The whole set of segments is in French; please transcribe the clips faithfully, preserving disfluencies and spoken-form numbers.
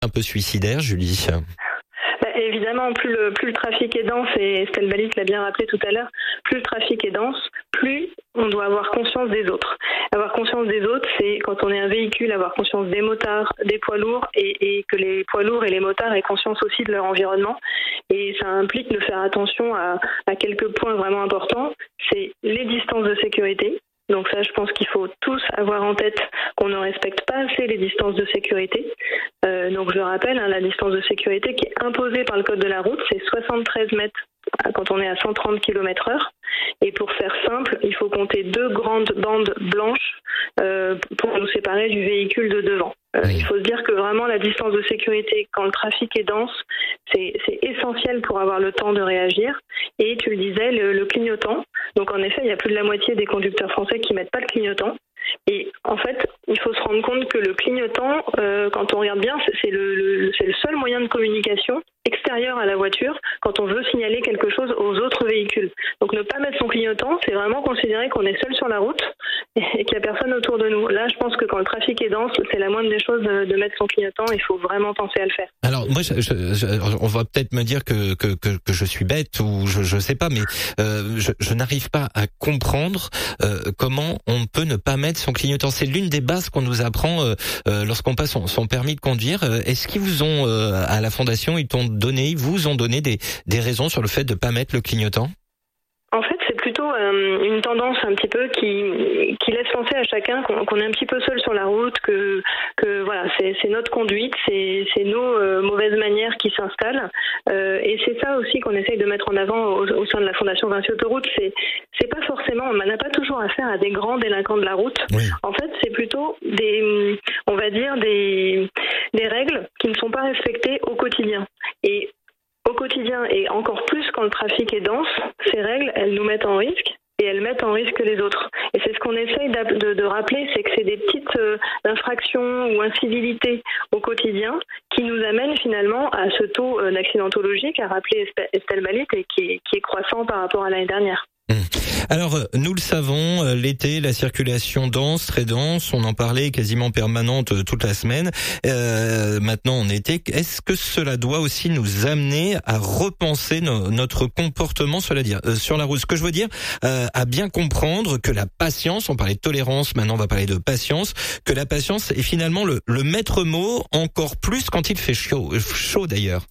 Un peu suicidaire, Julie. Bah, évidemment, plus le, plus le trafic est dense, et Estelle Balit l'a bien rappelé tout à l'heure, plus le trafic est dense, plus on doit avoir conscience des autres. Avoir conscience des autres, c'est quand on est un véhicule, avoir conscience des motards, des poids lourds, et, et que les poids lourds et les motards aient conscience aussi de leur environnement. Et ça implique de faire attention à, à quelques points vraiment importants. C'est les distances de sécurité. Donc ça, je pense qu'il faut tous avoir en tête qu'on ne respecte pas assez les distances de sécurité. Euh, donc je rappelle, hein, la distance de sécurité qui est imposée par le code de la route, c'est soixante-treize mètres quand on est à cent trente kilomètres heure. Et pour faire simple, il faut compter deux grandes bandes blanches euh, pour nous séparer du véhicule de devant. Euh, il faut se dire que vraiment la distance de sécurité, quand le trafic est dense, c'est, c'est essentiel pour avoir le temps de réagir. Et tu le disais, le, le clignotant. Donc en effet, il y a plus de la moitié des conducteurs français qui mettent pas le clignotant. Et en fait, il faut se rendre compte que le clignotant, euh, quand on regarde bien, c'est, c'est, le, le, c'est le seul moyen de communication extérieur à la voiture quand on veut signaler quelque chose aux autres véhicules. Donc ne pas mettre son clignotant, c'est vraiment considérer qu'on est seul sur la route et qu'il n'y a personne autour de nous. Là, je pense que quand le trafic est dense, c'est la moindre des choses de, de mettre son clignotant. Il faut vraiment penser à le faire. Alors moi, je, je, je, on va peut-être me dire que, que, que, que je suis bête ou je je sais pas, mais euh, je, je n'arrive pas à comprendre euh, comment on peut ne pas mettre son clignotant. C'est l'une des bases qu'on nous apprend euh, euh, lorsqu'on passe son, son permis de conduire. Euh, est-ce qu'ils vous ont euh, à la fondation, ils t'ont donné, ils vous ont donné des des raisons sur le fait de pas mettre le clignotant? En fait, c'est plutôt euh, une tendance un petit peu qui qui laisse penser à chacun qu'on, qu'on est un petit peu seul sur la route, que que voilà, c'est c'est notre conduite, c'est c'est nos euh, mauvaises manières qui s'installent, euh, et c'est ça aussi qu'on essaye de mettre en avant au, au sein de la Fondation Vinci Autoroute. C'est c'est pas forcément, on n'a pas toujours affaire à des grands délinquants de la route. Oui. En fait, c'est plutôt des, on va dire des des règles qui ne sont pas respectées au quotidien. Et au quotidien, et encore plus quand le trafic est dense, ces règles, elles nous mettent en risque et elles mettent en risque les autres. Et c'est ce qu'on essaye de, de, de rappeler, c'est que c'est des petites euh, infractions ou incivilités au quotidien qui nous amènent finalement à ce taux euh, d'accidentologie qu'a rappelé Estelle Balit et qui est, qui est croissant par rapport à l'année dernière. Alors, nous le savons, l'été, la circulation dense, très dense, on en parlait quasiment permanente toute la semaine. Euh, maintenant, en été, est-ce que cela doit aussi nous amener à repenser no- notre comportement, cela dire, euh, sur la route? Ce que je veux dire, euh, à bien comprendre que la patience, on parlait de tolérance, maintenant on va parler de patience, que la patience est finalement le, le maître mot, encore plus quand il fait chaud, chaud d'ailleurs.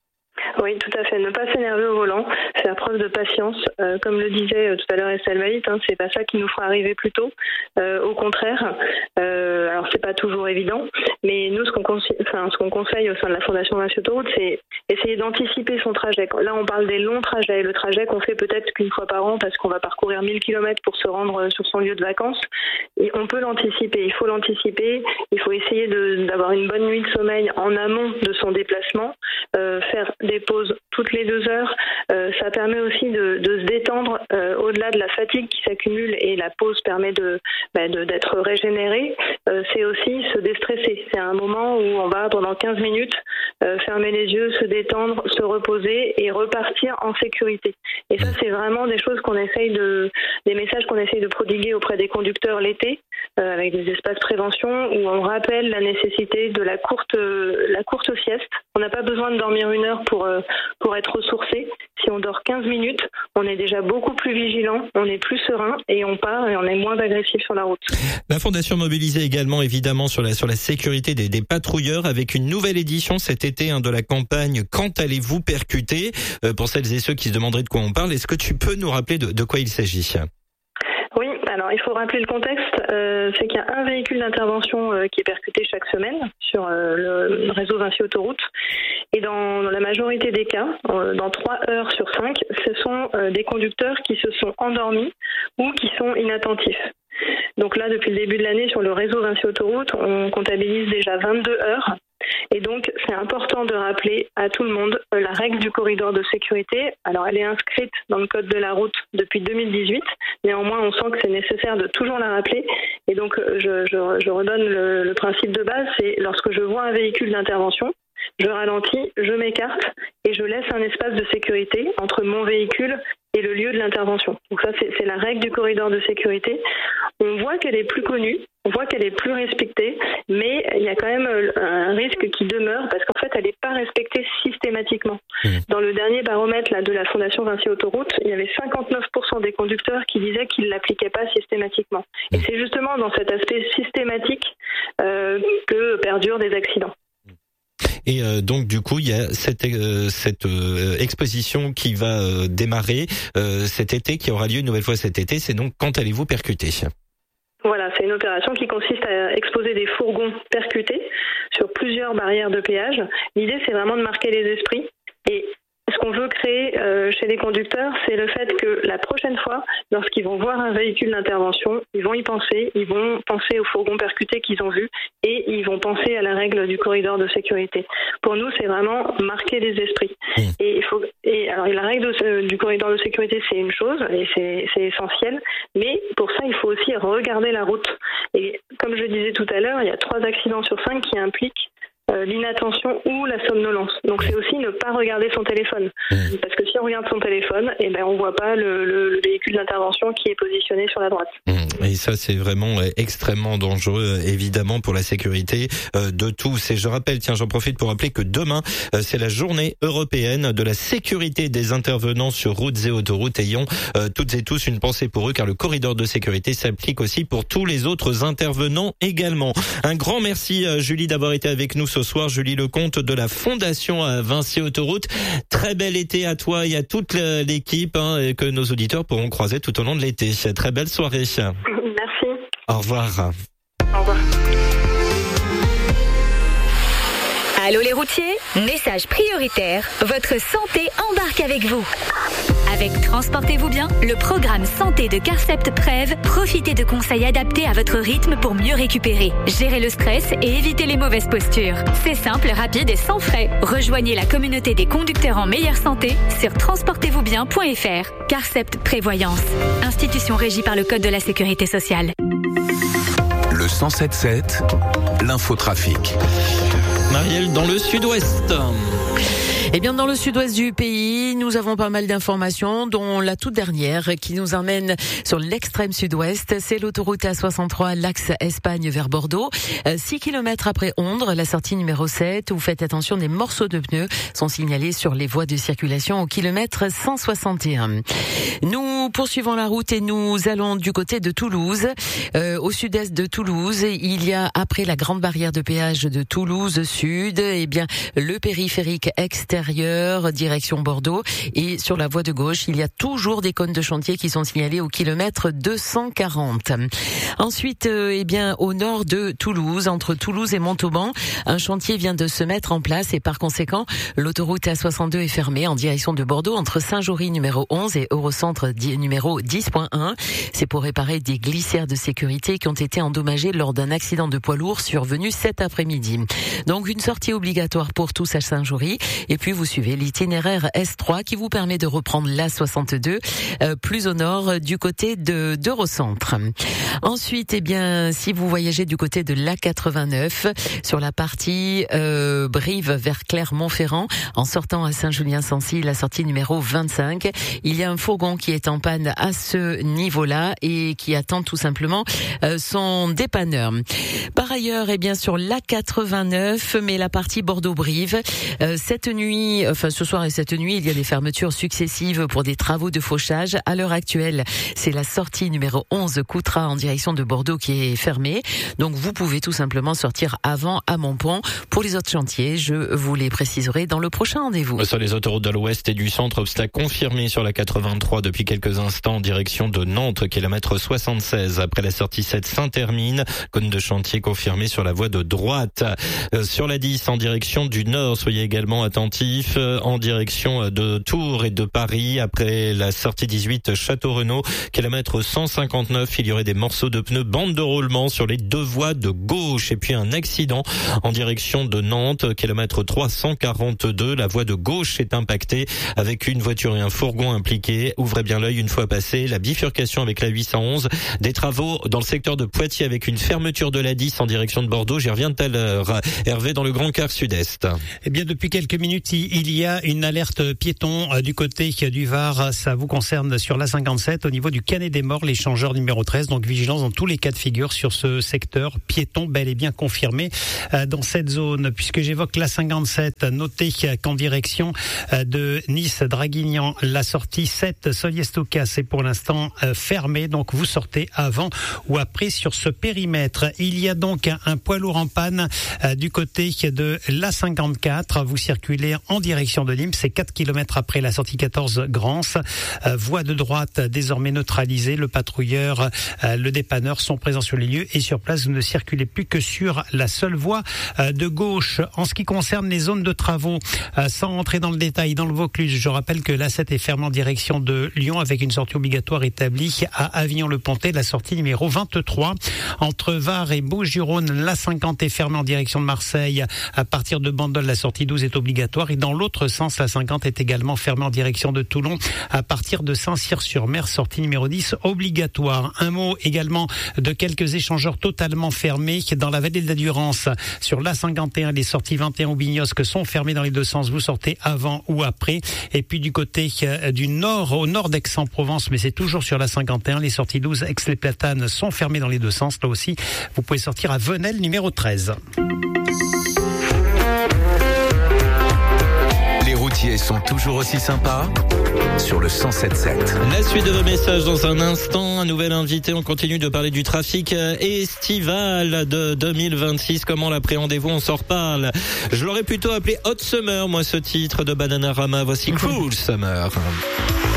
Oui, tout à fait. Ne pas s'énerver au volant, c'est la preuve de patience. Euh, comme le disait euh, tout à l'heure Estelle Balit, hein, c'est pas ça qui nous fera arriver plus tôt. Euh, au contraire, euh, alors c'est pas toujours évident, mais nous ce qu'on, consi- enfin, ce qu'on conseille au sein de la Fondation Vinci Autoroute, c'est essayer d'anticiper son trajet. Là, on parle des longs trajets, le trajet qu'on fait peut-être qu'une fois par an parce qu'on va parcourir mille kilomètres pour se rendre sur son lieu de vacances. Et on peut l'anticiper, il faut l'anticiper. Il faut essayer de, d'avoir une bonne nuit de sommeil en amont de son déplacement, euh, faire des pauses toutes les deux heures. Euh, ça permet aussi de, de se détendre euh, au-delà de la fatigue qui s'accumule et la pause permet de, bah, de d'être régénéré. Euh, c'est aussi se déstresser. C'est un moment où on va pendant quinze minutes euh, fermer les yeux, se détendre, se reposer et repartir en sécurité. Et ça, c'est vraiment des choses qu'on essaye de, des messages qu'on essaye de prodiguer auprès des conducteurs l'été, euh, avec des espaces prévention où on rappelle la nécessité de la courte, euh, la courte sieste. On n'a pas besoin de dormir une heure pour euh, pour être ressourcé. Si on dort quinze minutes, on est déjà beaucoup plus vigilant, on est plus serein et on part et on est moins agressif sur la route. La Fondation mobilisée également évidemment sur la sur la sécurité des, des patrouilleurs avec une nouvelle édition cet été hein, de la campagne Quand allez-vous percuter euh, pour celles et ceux qui se demanderaient de quoi on parle. Est-ce que tu peux nous rappeler de, de quoi il s'agit? Oui, alors il faut rappeler le contexte, euh, c'est qu'il y a un véhicule d'intervention euh, qui est percuté chaque semaine sur euh, le réseau Vinci Autoroute. Et dans, dans la majorité des cas, euh, dans trois heures sur cinq, ce sont euh, des conducteurs qui se sont endormis ou qui sont inattentifs. Donc là, depuis le début de l'année, sur le réseau Vinci Autoroute, on comptabilise déjà vingt-deux heures. Et donc, c'est important de rappeler à tout le monde euh, la règle du corridor de sécurité. Alors, elle est inscrite dans le code de la route depuis deux mille dix-huit. Néanmoins, on sent que c'est nécessaire de toujours la rappeler. Et donc, je, je, je redonne le, le principe de base, c'est lorsque je vois un véhicule d'intervention, je ralentis, je m'écarte et je laisse un espace de sécurité entre mon véhicule et le lieu de l'intervention. Donc ça, c'est, c'est la règle du corridor de sécurité. On voit qu'elle est plus connue, on voit qu'elle est plus respectée, mais il y a quand même un risque qui demeure parce qu'en fait, elle n'est pas respectée systématiquement. Mmh. Dans le dernier baromètre là, de la Fondation Vinci Autoroute, il y avait cinquante-neuf pour cent des conducteurs qui disaient qu'ils ne l'appliquaient pas systématiquement. Et c'est justement dans cet aspect systématique euh, que perdurent des accidents. Et euh, donc du coup, il y a cette euh, cette euh, exposition qui va euh, démarrer euh, cet été, qui aura lieu une nouvelle fois cet été. C'est donc quand allez-vous percuter ? Voilà, c'est une opération qui consiste à exposer des fourgons percutés sur plusieurs barrières de péage. L'idée, c'est vraiment de marquer les esprits. Et ce qu'on veut créer euh, chez les conducteurs, c'est le fait que la prochaine fois, lorsqu'ils vont voir un véhicule d'intervention, ils vont y penser, ils vont penser aux fourgons percutés qu'ils ont vus et ils vont penser à la règle du corridor de sécurité. Pour nous, c'est vraiment marquer les esprits. Mmh. Et il faut et alors la règle de, du corridor de sécurité, c'est une chose et c'est, c'est essentiel, mais pour ça, il faut aussi regarder la route. Et comme je disais tout à l'heure, il y a trois accidents sur cinq qui impliquent Euh, l'inattention ou la somnolence. Donc c'est aussi ne pas regarder son téléphone. Mmh. Parce que si on regarde son téléphone, eh ben on voit pas le, le, le véhicule d'intervention qui est positionné sur la droite. Mmh. Et ça c'est vraiment extrêmement dangereux, évidemment, pour la sécurité euh, de tous. Et je rappelle, tiens, j'en profite pour rappeler que demain, euh, c'est la journée européenne de la sécurité des intervenants sur routes et autoroutes. Ayons euh, toutes et tous une pensée pour eux, car le corridor de sécurité s'applique aussi pour tous les autres intervenants également. Un grand merci, euh, Julie, d'avoir été avec nous ce soir. Julie Lecomte de la Fondation Vinci Autoroute. Très bel été à toi et à toute l'équipe hein, et que nos auditeurs pourront croiser tout au long de l'été. Très belle soirée. Merci. Au revoir. Au revoir. Allô les routiers, message prioritaire, votre santé embarque avec vous. Avec Transportez-vous bien, le programme santé de Carcept Prev, profitez de conseils adaptés à votre rythme pour mieux récupérer, gérer le stress et éviter les mauvaises postures. C'est simple, rapide et sans frais. Rejoignez la communauté des conducteurs en meilleure santé sur transportez vous bien point f r. Carcept Prévoyance, institution régie par le Code de la Sécurité sociale. Le cent sept sept, l'infotrafic. Marielle, dans le sud-ouest. Eh bien, dans le sud-ouest du pays, nous avons pas mal d'informations, dont la toute dernière qui nous emmène sur l'extrême sud-ouest. C'est l'autoroute A soixante-trois, l'axe Espagne vers Bordeaux. six kilomètres après Ondres, la sortie numéro sept, où faites attention, des morceaux de pneus sont signalés sur les voies de circulation au kilomètre cent soixante et un. Nous poursuivons la route et nous allons du côté de Toulouse. Euh, au sud-est de Toulouse, il y a, après la grande barrière de péage de Toulouse Sud, eh bien, le périphérique extérieur direction Bordeaux, et sur la voie de gauche, il y a toujours des cônes de chantier qui sont signalés au kilomètre deux cent quarante. Ensuite, euh, eh bien, au nord de Toulouse, entre Toulouse et Montauban, un chantier vient de se mettre en place et par conséquent, l'autoroute A soixante-deux est fermée en direction de Bordeaux entre Saint-Jory numéro onze et Eurocentre numéro dix point un. C'est pour réparer des glissières de sécurité qui ont été endommagées lors d'un accident de poids lourd survenu cet après-midi. Donc une sortie obligatoire pour tous à Saint-Jory, et puis vous suivez l'itinéraire S trois qui vous permet de reprendre l'A soixante-deux euh, plus au nord du côté de d'Eurocentre. Ensuite, eh bien, si vous voyagez du côté de l'A quatre-vingt-neuf sur la partie euh, Brive vers Clermont-Ferrand, en sortant à Saint-Julien-Sancy, la sortie numéro vingt-cinq, il y a un fourgon qui est en panne à ce niveau-là et qui attend tout simplement euh, son dépanneur. Par ailleurs, eh bien, sur l'A quatre-vingt-neuf, mais la partie Bordeaux-Brive, euh, cette nuit, enfin ce soir et cette nuit, il y a des fermetures successives pour des travaux de fauchage. À l'heure actuelle, c'est la sortie numéro onze Coutras en direction de Bordeaux qui est fermée. Donc vous pouvez tout simplement sortir avant à Montpont. Pour les autres chantiers, je vous les préciserai dans le prochain rendez-vous. Sur les autoroutes de l'Ouest et du Centre, obstacle confirmé sur la quatre-vingt-trois depuis quelques instants en direction de Nantes, kilomètre soixante-seize. Après la sortie sept Saint-Hermine, cône de chantier confirmé sur la voie de droite. Euh, sur la dix en direction du Nord, soyez également attentifs en direction de Tours et de Paris. Après la sortie dix-huit Château-Renaud, kilomètre cent cinquante-neuf, il y aurait des morceaux de pneus, bande de roulement sur les deux voies de gauche. Et puis un accident en direction de Nantes, kilomètre trois cent quarante-deux. La voie de gauche est impactée avec une voiture et un fourgon impliqués. Ouvrez bien l'œil une fois passé la bifurcation avec la huit cent onze. Des travaux dans le secteur de Poitiers avec une fermeture de la dix en direction de Bordeaux. J'y reviens tout à l'heure. Hervé, dans le Grand Quart Sud-Est. Eh bien, depuis quelques minutes, aussi, il y a une alerte piéton euh, du côté du Var. Ça vous concerne sur l'A cinquante-sept au niveau du Canet des Morts, l'échangeur numéro treize. Donc vigilance dans tous les cas de figure sur ce secteur piéton bel et bien confirmé euh, dans cette zone. Puisque j'évoque l'A cinquante-sept, notez qu'en direction euh, de Nice-Draguignan, la sortie sept Soliestoca, c'est pour l'instant euh, fermé. Donc vous sortez avant ou après sur ce périmètre. Il y a donc un, un poids lourd en panne euh, du côté de l'A cinquante-quatre. Vous circulez en direction de Nîmes, c'est quatre kilomètres après la sortie quatorze Grance. Euh, voie de droite désormais neutralisée. Le patrouilleur, euh, le dépanneur sont présents sur les lieux et sur place, vous ne circulez plus que sur la seule voie euh, de gauche. En ce qui concerne les zones de travaux, euh, sans entrer dans le détail, dans le Vaucluse, je rappelle que l'A sept est fermée en direction de Lyon avec une sortie obligatoire établie à Avignon-le-Pontet, la sortie numéro vingt-trois. Entre Var et Bouches-du-Rhône, l'A cinquante est fermée en direction de Marseille. À partir de Bandol, la sortie douze est obligatoire. Et dans l'autre sens, l'A cinquante est également fermée en direction de Toulon. À partir de Saint-Cyr-sur-Mer, sortie numéro dix obligatoire. Un mot également de quelques échangeurs totalement fermés dans la vallée de la Durance. Sur l'A cinquante et un, les sorties vingt et un ou Bignosc sont fermées dans les deux sens. Vous sortez avant ou après. Et puis du côté du nord, au nord d'Aix-en-Provence, mais c'est toujours sur l'A cinquante et un, les sorties douze Aix-les-Platanes sont fermées dans les deux sens. Là aussi, vous pouvez sortir à Venelle numéro treize. Les routiers sont toujours aussi sympas sur le cent sept sept. La suite de vos messages dans un instant. Un nouvel invité. On continue de parler du trafic estival de deux mille vingt-six. Comment l'appréhendez-vous? On s'en reparle. Je l'aurais plutôt appelé Hot Summer, moi, ce titre de Bananarama. Voici Cruel Summer.